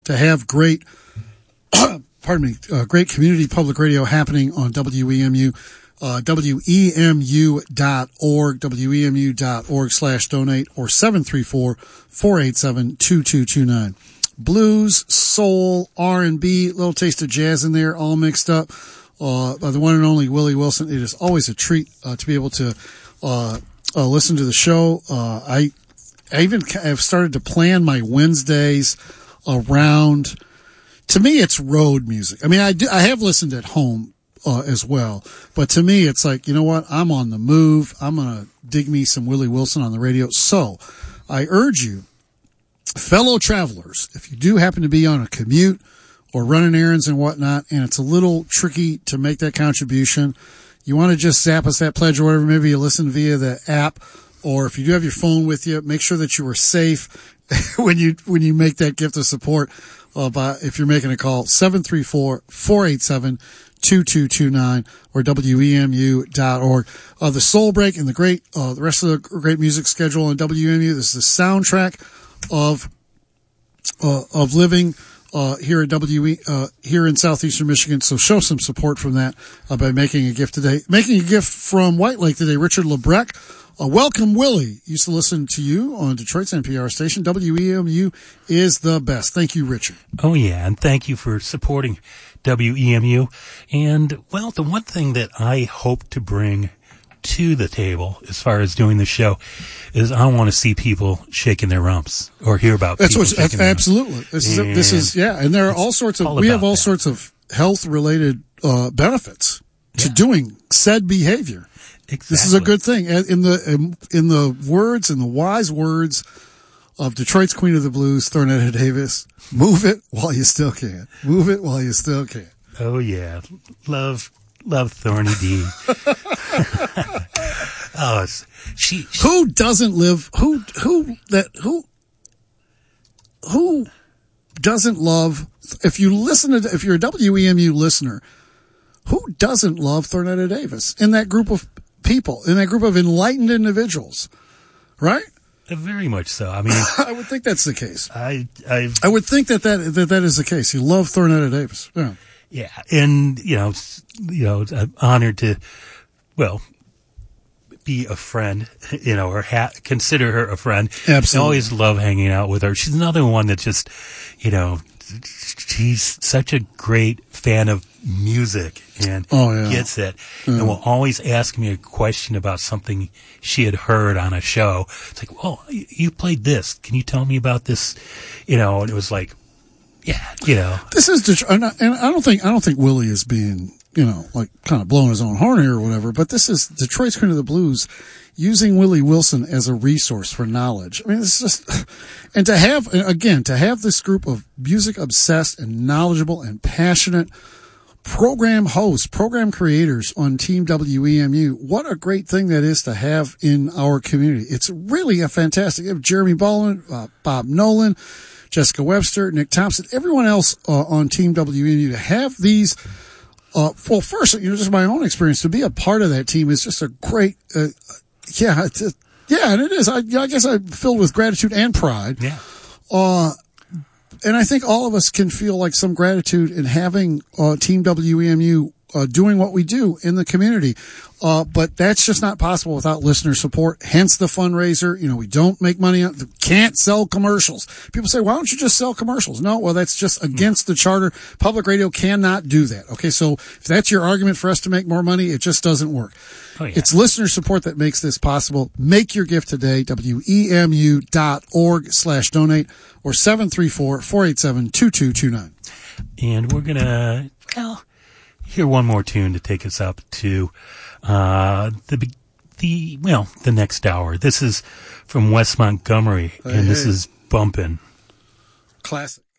to have great, great community public radio happening on WEMU. WEMU.org, WEMU.org/donate, or 734-487-2229. Blues, soul, R&B, little taste of jazz in there, all mixed up, by the one and only Willie Wilson. It is always a treat, to be able to, listen to the show. I even have started to plan my Wednesdays around, to me, it's road music. I mean, I have listened at home, as well. But to me, it's like, you know what? I'm on the move. I'm going to dig me some Willie Wilson on the radio. So I urge you, fellow travelers, if you do happen to be on a commute or running errands and whatnot, and it's a little tricky to make that contribution, you want to just zap us that pledge or whatever. Maybe you listen via the app, or if you do have your phone with you, make sure that you are safe when you make that gift of support. If you're making a call, 734-487-2229 or WEMU.org. The Soul Break and the rest of the great music schedule on WEMU. This is the soundtrack of living, here at here in southeastern Michigan. So show some support from that, by making a gift today. Making a gift from White Lake today, Richard LeBrecq. Welcome, Willie. Used to listen to you on Detroit's NPR station. WEMU is the best. Thank you, Richard. Oh, yeah, and thank you for supporting WEMU. And, well, the one thing that I hope to bring to the table as far as doing the show is I want to see people shaking their rumps or hear about people shaking their rumps. Absolutely. This is, and there are all sorts of, we have all sorts of health-related benefits to doing said behavior. Exactly. This is a good thing. In the words, in the wise words of Detroit's Queen of the Blues, Thornetta Davis, move it while you still can. Move it while you still can. Oh yeah. Love Thorny D. Oh, who doesn't love, who doesn't love, if you're a WEMU listener, who doesn't love Thornetta Davis in that group of people, in that group of enlightened individuals, right? Very much so. I mean, I would think that's the case. I would think that is the case. You love Thornetta Davis. Yeah. Yeah. And, I'm honored to, be a friend, or consider her a friend. Absolutely. I always love hanging out with her. She's another one that just, she's such a great fan of music and gets it, and will always ask me a question about something she had heard on a show. It's like, well, you played this. Can you tell me about this? And it was like, this is Detroit, and I don't think Willie is being, like kind of blowing his own horn here or whatever, but this is Detroit's Queen of the Blues using Willie Wilson as a resource for knowledge. I mean, it's just, and to have this group of music obsessed and knowledgeable and passionate program hosts, program creators on Team WEMU, what a great thing that is to have in our community. It's really a fantastic, Jeremy Baldwin, Bob Nolan, Jessica Webster, Nick Thompson, everyone else on Team WEMU, to have these, first, just my own experience, to be a part of that team is just a great, and it is. I guess I'm filled with gratitude and pride. Yeah. And I think all of us can feel like some gratitude in having Team WEMU doing what we do in the community. But that's just not possible without listener support. Hence the fundraiser. We don't make money can't sell commercials. People say, why don't you just sell commercials? No, well, that's just against the charter. Public radio cannot do that. Okay. So if that's your argument for us to make more money, it just doesn't work. Oh, yeah. It's listener support that makes this possible. Make your gift today. WEMU.org/donate or 734-487-2229. And we're going to, hear one more tune to take us up to the next hour. This is from Wes Montgomery, and this is Bumpin'. Classic.